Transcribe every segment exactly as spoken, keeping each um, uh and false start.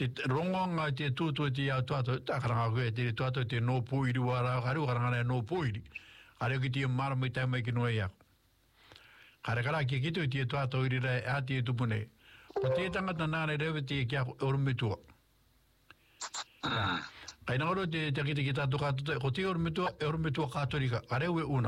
te rongonga te tutu te au tuato, ta karanga koe te tuato te no puiri wara, karu karanga no puiri. Kare ki te mara mai tai mai ki noe iako. Kare kara ki kitu te tuato iri rai a te tupune. O te tangata nāre rewe te kia orumitua. Kai nangaro te te kite ki tātu kātuta, ko te orumitua, e orumitua kātorika, kare ue una.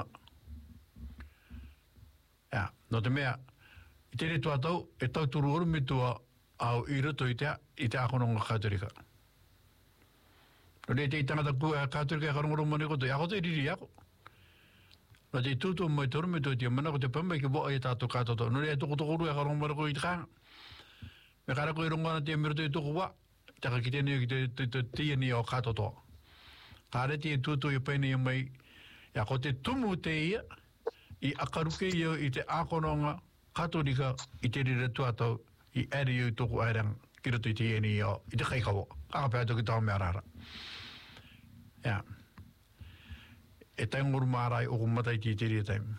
Ja, no te mea, i te re tuatau, e tau turu orumitua au i roto i te, i te akononga kātorika. No re te i tangata kua kātorika e karongoro mani koto, i ako te riri ako. No te tūtu mai te orumitua te mana ko te pamai ki boa i tātu kātoto. No re e toko toko rua e karongoro mani ko i te kanga. Me kara ko i rongana te miroto i toko wa, taka ki tēnei ki te te tiani o kātoto. Kāre te tūtu i paini i mai, ia ko te tumu te ia, i akaruke ia i te akononga katorika i te rira tuatau, i ere i toko aerang, ki roto i te ieni o, i te kaikawo. Aka pēa toki tau mea rara. Ia. E tainguru mārai o kumatai ti te rira taim.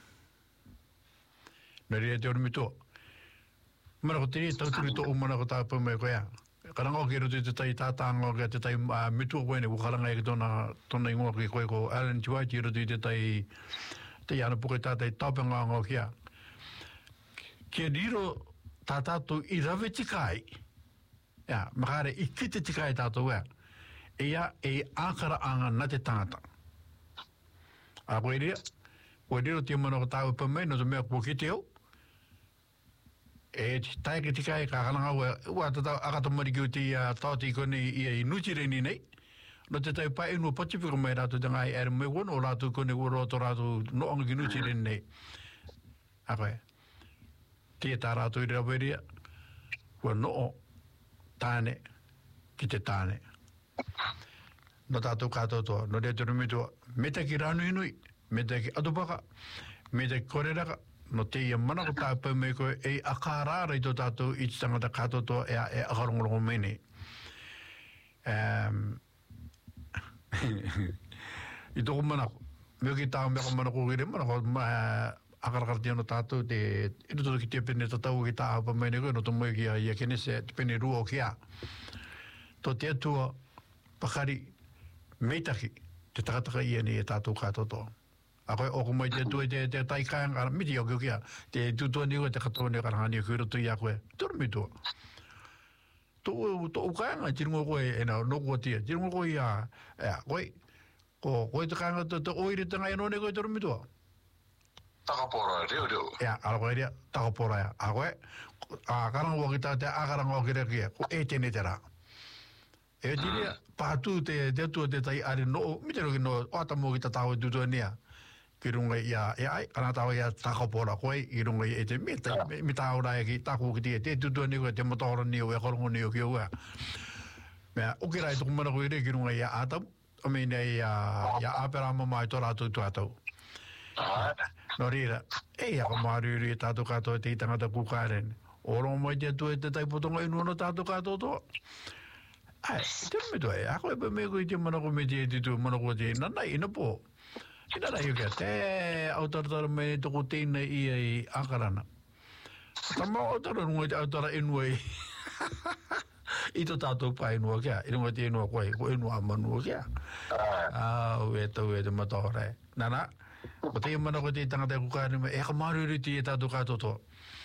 Nā rira te orimitua. Mana ko te rira tauturi to o mana ko tāu pāmai ko ia. Karanga o ki roto i te tai tātanga o te tai uh, mitua koene, ko karanga e ki tona, tona ingoa ki koe ko Alan Tuaiti roto i te tai, te ana puke tātai taupenga ngā kia. Kia riro tā tātou i rawe tikai. Ia, makare i kite tikai tātou ea. Ia e ākara anga na te tangata. A koe rea, koe riro te mana ko tāu pamai, no te mea kua ki te au. E tai ki tikai ka kananga ua, ua tatau akata mariki o te uh, tāti kone i i nutireni nei. No te tai pai inua Pasifika mai rātu te ngai ere mai wana o rātu kone ua roto rātu noonga ki nutireni nei. A koe. Te tā rātu i rawe rea, ua noo tāne ki te tāne. No tātou kātou toa, no rea te rumitua, me te ki rānu inui, me te ki atupaka, me te ki koreraka, no te ia mana ko tāu pau mei koe e akarāra i tō tātou i te tangata kātou toa e, e akarongorongo mene. Um, I tōku manako, meo ki tāu mea ko manako kire manako, ma akarakaratia no tātou te, i tō ki te pene tatau ki tāu pau mene koe, no tō moi ki a ia kenese, te pene rua o kia. Tō te atua, pakari, meitaki, te takataka ia ni e tātou kātou toa. A koe oko mai te tue te, te taikanga, miti o kia, te tutua ni koe te katoa ni karangani koe roto i a koe, tōru mi tua. Tō ukaanga, tiringo koe, e nao, no kua tia, tiringo koe i a, e a, koe, ko, koe te kanga, te oire te ngai anone koe tōru mi tua. Takapora, reo reo. E a, ala koe rea, takapora ea, a koe, a karanga waki tā te akaranga waki rea kia, ko e tene te rā. E tiria, pātū te, te tua te tai are no, mitero ki no, o ata mō ki ta tāwe tutua nia. Ki runga i a, e ai, ana tāwa i a takapora koe, i runga i e te mita, yeah. Mi tāura e ki tāku ki tia, te tutua ni koe, te mataora ni o, e korongo ni o ki o ua. Mea, uki rai tuku mana koe re, ki runga i a ātamu, o mene i a, i a āperama mai tō rātou tu ātau. No rira, e ako māruri e tātou kātou te i tangata kukaren, oro mai te tu e te taipotonga inu no tātou kātou tō. Ai, te me tu e, ako e pa me koe te mana koe me te e titu, mana koe te nanai ina po. Ina rai o kia, te autaratara me toko teina i ai akarana. Ta mau autara nunga te autara inua i. I to tātou pa inua kia, inua te inua koe, ko inua manua kia. Ah, ue tau e te matahora e. Nana, ko te mana ko te tangata e kukari me, e ka maruri ti e tātou kātou tō.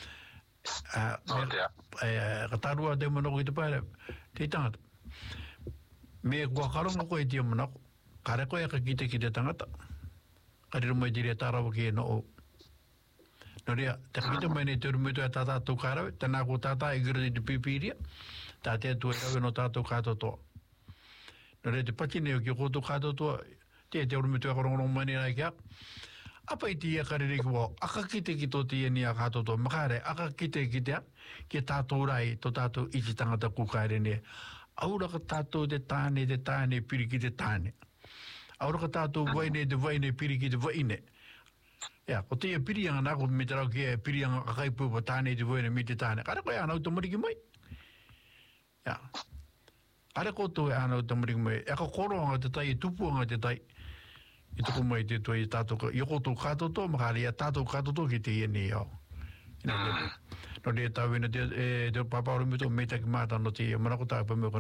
Ka tarua te mana ko i te paere, te tangata. Me kua karonga koe te manako, kare koe ka kite ki te tangata. Kari rumai tiri e tārawa ki e no o. No rea, te kite mai nei te rumitu e tātā tau kārawe, tēnā ko tātā e gira te pipiria, tā te atu e rawe no tātou kātou toa. No rea, te pati nei o ki kōtou kātou toa, te te rumitu e korongorongo mai nei nai kia, apa i tia karere ki wā, aka kite ki tō tia ni a kātou toa, makare, aka kite ki tea, ki tātou rai, tō tātou iti tangata kukaere nei, aura ka tātou te tāne, te tāne, piri ki te tāne. Aura ka tātou waine te waine, piri ki te waine. Ia, ko te piri anga nako me te rau ki e piri anga kakaipu pa tāne te waine me te tāne. Kare koe anau te mariki mai. Ia. Kare koto e anau te mariki mai. Eka koro anga te tai, e tupu anga te tai. I tuku mai te toi tātou, i koto kātou tō, makari a tātou kātou tō ki te ieni au. No te tau ina te papauru me tō me taki mātano te manako tāu pa me